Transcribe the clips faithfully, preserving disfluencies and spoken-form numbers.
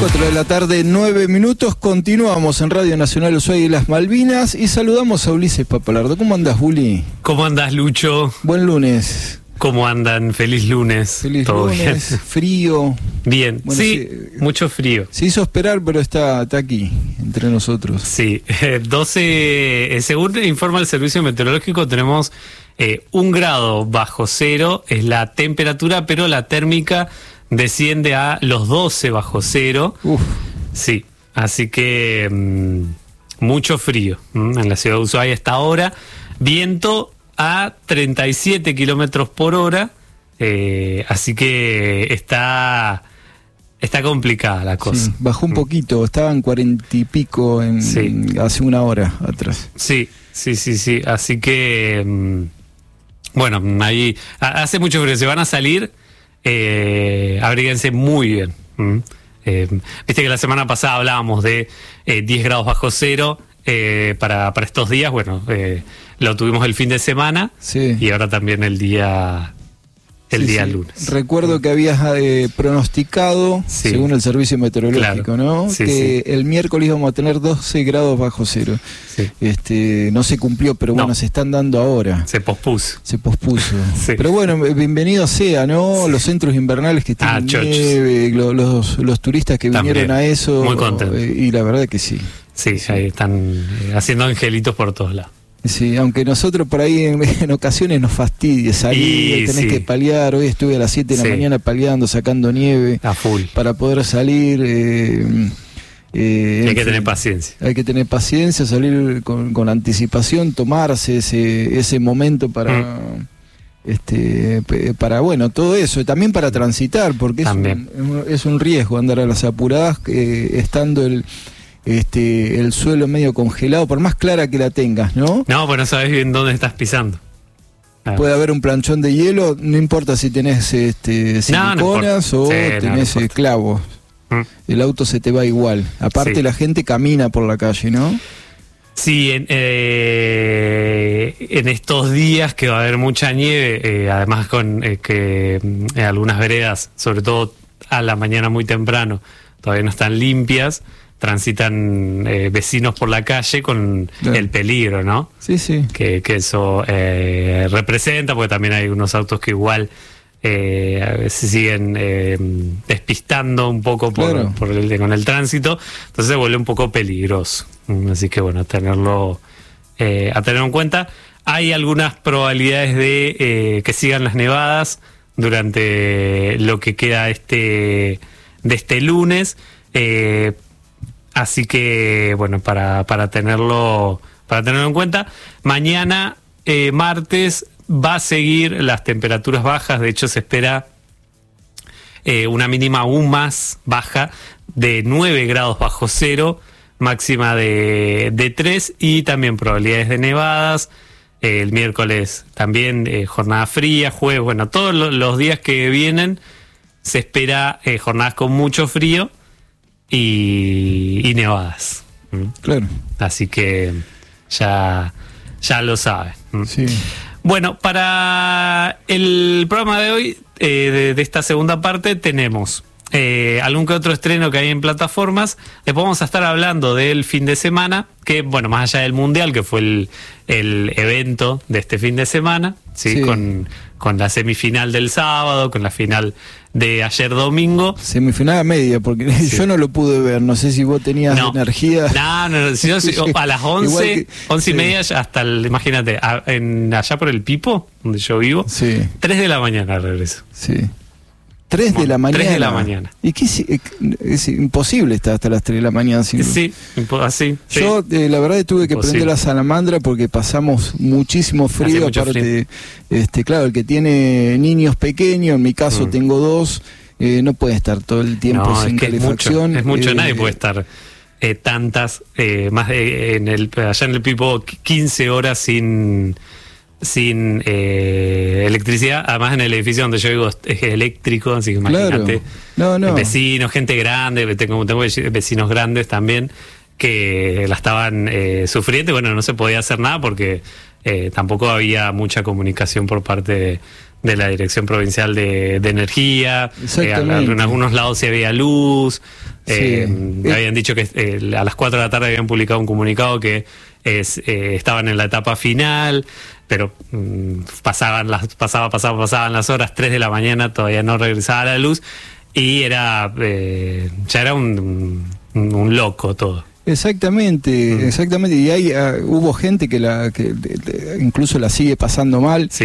cuatro de la tarde, nueve minutos, continuamos en Radio Nacional Ushuaia y las Malvinas y saludamos a Ulises Papalardo. ¿Cómo andás, Uli? ¿Cómo andás, Lucho? Buen lunes. ¿Cómo andan? Feliz lunes. Feliz ¿Todo lunes, bien? frío. Bien, Bueno, sí, sí, mucho frío. Se hizo esperar, pero está, está aquí, entre nosotros. Sí, eh, doce, eh, según informa el Servicio Meteorológico, tenemos eh, un grado bajo cero, es la temperatura, pero la térmica desciende a los doce bajo cero. Uf. Sí, así que mmm, mucho frío mmm, en la ciudad de Ushuaia hasta ahora. Viento a treinta y siete kilómetros por hora, eh, así que está está complicada la cosa. Sí, bajó un poquito, estaban cuarenta y pico en, sí. hace una hora atrás. Sí, sí, sí, sí, así que mmm, bueno, ahí hace mucho frío, se van a salir, eh, abríguense muy bien. ¿Mm? Eh, viste que la semana pasada hablábamos de eh, diez grados bajo cero eh, para, para estos días. Bueno, eh, lo tuvimos el fin de semana, sí. Y ahora también el día el sí, día sí. lunes. Recuerdo que habías eh, pronosticado, sí. según el Servicio Meteorológico, claro. ¿no? Sí, que sí. el miércoles íbamos a tener doce grados bajo cero. Sí. Este, no se cumplió, pero bueno, no. se están dando ahora. Se pospuso. Se pospuso. Sí. Pero bueno, bienvenido sea, ¿no? Sí. Los centros invernales que tienen ah, nieve, los, los, los turistas que también. vinieron a eso. Muy contentos. Y la verdad que sí. Sí, sí. ahí están eh, haciendo angelitos por todos lados. Sí, aunque nosotros por ahí en, en ocasiones nos fastidia salir, y, tenés sí. que paliar. Hoy estuve a las siete de la sí. mañana paliando, sacando nieve a full para poder salir. Eh, eh, hay que tener paciencia. Hay que tener paciencia, salir con, con anticipación, tomarse ese, ese momento para... Mm. Este, para bueno, todo eso, también para transitar, porque es un, es un riesgo andar a las apuradas eh, estando el este el suelo medio congelado, por más clara que la tengas, ¿no? No, pues no sabes bien dónde estás pisando. Ah. Puede haber un planchón de hielo, no importa si tenés este siliconas no, no o sí, tenés no, no clavos. Mm. El auto se te va igual. Aparte sí. La gente camina por la calle, ¿no? Sí, en, eh, en estos días que va a haber mucha nieve, eh, además con eh, que en eh, algunas veredas, sobre todo a la mañana muy temprano, todavía no están limpias, transitan eh, vecinos por la calle con claro. El peligro, ¿no? Sí, sí. Que, que eso eh, representa, porque también hay unos autos que igual eh, a veces siguen eh, despistando un poco por, claro. por el, con el tránsito, entonces se vuelve un poco peligroso. Así que bueno, a tenerlo, eh, a tener en cuenta. Hay algunas probabilidades de eh, que sigan las nevadas durante lo que queda este de este lunes. Eh, así que bueno, para, para tenerlo, para tenerlo en cuenta. Mañana, eh, martes, va a seguir las temperaturas bajas. De hecho, se espera eh, una mínima aún más baja de nueve grados bajo cero. Máxima de, de tres y también probabilidades de nevadas. Eh, el miércoles también eh, jornada fría, jueves, bueno, todos lo, los días que vienen se espera eh, jornadas con mucho frío y, y nevadas. ¿Mm? Claro. Así que ya, ya lo saben. ¿Mm? Sí. Bueno, para el programa de hoy, eh, de, de esta segunda parte, tenemos... Eh, algún que otro estreno que hay en plataformas. Después vamos a estar hablando del fin de semana, que bueno, más allá del Mundial, que fue el, el evento de este fin de semana, ¿sí? Sí. Con, con la semifinal del sábado, con la final de ayer domingo. Semifinal a media, porque sí. Yo no lo pude ver, no sé si vos tenías no. energía. No, no, no si yo, si, a las once, que, once y sí. media hasta, el, imagínate, a, en, allá por el Pipo, donde yo vivo, sí. tres de la mañana regreso. Sí. tres de la mañana. tres de la mañana. ¿Y qué es, es imposible estar hasta las tres de la mañana? Sin... Sí, así. Yo, sí. eh, la verdad, tuve que prender la salamandra porque pasamos muchísimo frío. Mucho aparte, frío. Este, claro, el que tiene niños pequeños, en mi caso mm. tengo dos, eh, no puede estar todo el tiempo no, sin es que calefacción. Es mucho, es mucho eh, nadie puede estar eh, tantas, eh, más de, en el, allá en el Pipo, quince horas sin... sin eh, electricidad, además en el edificio donde yo vivo es eléctrico, así que imagínate, claro. no, no. vecinos, gente grande, tengo, tengo vecinos grandes también que la estaban eh, sufriendo y bueno, no se podía hacer nada porque eh, tampoco había mucha comunicación por parte de, de la Dirección Provincial de, de Energía. Eh, en algunos lados sí había luz. Eh, sí. Habían dicho que eh, a las cuatro de la tarde habían publicado un comunicado que es, eh, estaban en la etapa final, pero mmm, pasaban las, pasaba, pasaba, pasaban las horas, tres de la mañana, todavía no regresaba la luz, y era eh, ya era un, un, un loco todo. Exactamente, mm. exactamente, y hay uh, hubo gente que la que de, de, incluso la sigue pasando mal, sí.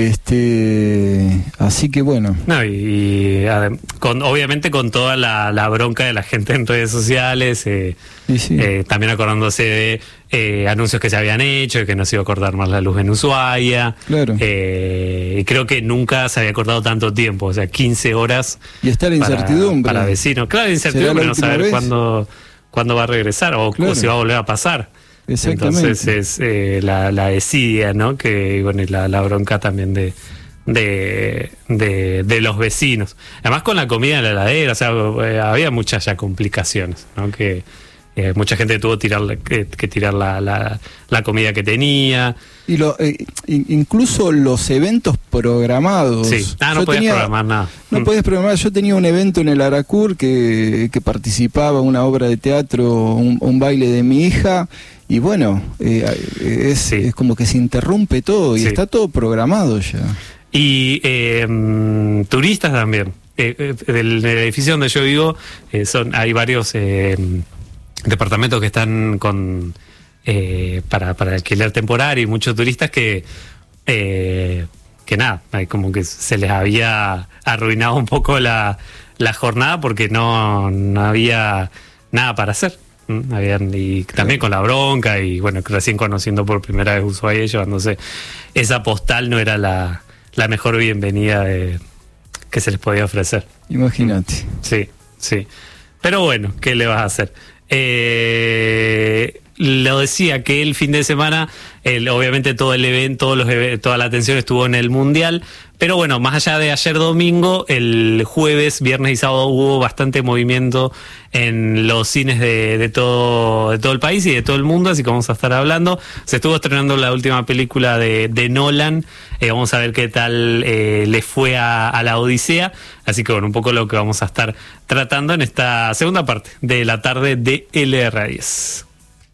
este, así que bueno. No, y, y con, obviamente con toda la, la bronca de la gente en redes sociales, eh, sí, sí. Eh, también acordándose de eh, anuncios que se habían hecho, de que no se iba a cortar más la luz en Ushuaia, claro. eh, y creo que nunca se había cortado tanto tiempo, o sea, quince horas. Y está la incertidumbre. Para, para vecinos, claro, la incertidumbre, no saber vez? cuándo... cuándo va a regresar o, claro. o si va a volver a pasar. Exactamente. Entonces es eh, la, la desidia, ¿no? Que bueno, y la, la bronca también de, de, de, de los vecinos. Además con la comida en la heladera, o sea, eh, había muchas ya complicaciones, ¿no? Que eh, mucha gente tuvo tirar, que, que tirar la, la, la comida que tenía. Y lo, eh, incluso los eventos programados. Sí, ah, no podías tenía, programar nada. No mm. podías programar. Yo tenía un evento en el Aracur que, que participaba, una obra de teatro, un, un baile de mi hija, y bueno, eh, es, sí. es como que se interrumpe todo y sí. está todo programado ya. Y eh, turistas también. Eh, eh, del, del edificio donde yo vivo, eh, son hay varios eh, departamentos que están con... Eh, para, para alquiler temporario y muchos turistas que eh, que nada, como que se les había arruinado un poco la, la jornada porque no, no había nada para hacer. ¿Mm? Habían, y también con la bronca y bueno, recién conociendo por primera vez Ushuaia, llevándose esa postal, no era la, la mejor bienvenida de, que se les podía ofrecer. Imagínate. Sí, sí. Pero bueno, ¿qué le vas a hacer? Eh... Lo decía que el fin de semana, el, obviamente todo el evento, los, toda la atención estuvo en el Mundial, pero bueno, más allá de ayer domingo, el jueves, viernes y sábado hubo bastante movimiento en los cines de, de, todo, de todo el país y de todo el mundo, así que vamos a estar hablando. Se estuvo estrenando la última película de, de Nolan, eh, vamos a ver qué tal eh, le fue a, a la Odisea, así que bueno, un poco lo que vamos a estar tratando en esta segunda parte de la tarde de L R diez.